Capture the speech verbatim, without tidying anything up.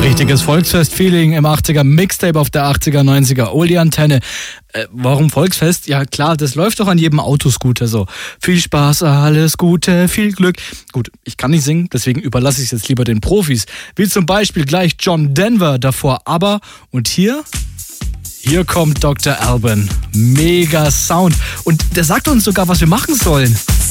Richtiges Volksfest-Feeling im achtziger Mixtape auf der achtziger, neunziger Oldie-Antenne. Äh, warum Volksfest? Ja klar, das läuft doch an jedem Autoscooter so. Viel Spaß, alles Gute, viel Glück. Gut, ich kann nicht singen, deswegen überlasse ich es jetzt lieber den Profis. Wie zum Beispiel gleich John Denver, davor aber. Und hier... Hier kommt Doktor Alban. Mega Sound. Und der sagt uns sogar, was wir machen sollen.